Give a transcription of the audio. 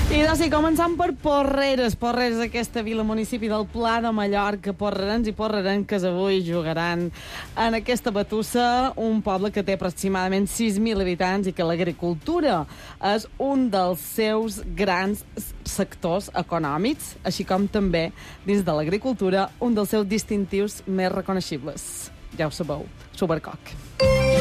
I doncs sí, començant per Porreres, aquesta vila-municipi del Pla de Mallorca, porrerens i porrerenques avui jugaran en aquesta batussa, un poble que té aproximadament 6.000 habitants i que l'agricultura és un dels seus grans sectors econòmics, així com també, dins de l'agricultura, un dels seus distintius més reconeixibles. Ja ho sabeu, Supercoc.